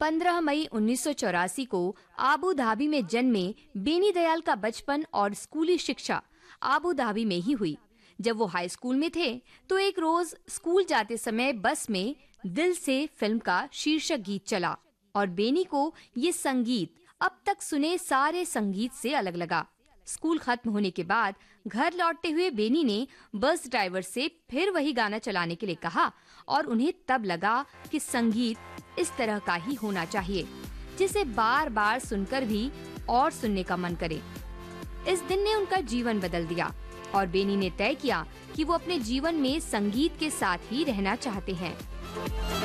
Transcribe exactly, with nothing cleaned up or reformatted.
पंद्रह मई उन्नीस सौ चौरासी को आबू धाबी में जन्मे बेनी दयाल का बचपन और स्कूली शिक्षा आबू धाबी में ही हुई। जब वो हाई स्कूल में थे तो एक रोज स्कूल जाते समय बस में दिल से फिल्म का शीर्षक गीत चला और बेनी को ये संगीत अब तक सुने सारे संगीत से अलग लगा। स्कूल खत्म होने के बाद घर लौटते हुए बेनी ने बस ड्राइवर से फिर वही गाना चलाने के लिए कहा और उन्हें तब लगा कि संगीत इस तरह का ही होना चाहिए जिसे बार बार सुनकर भी और सुनने का मन करे। इस दिन ने उनका जीवन बदल दिया और बेनी ने तय किया कि वो अपने जीवन में संगीत के साथ ही रहना चाहते हैं।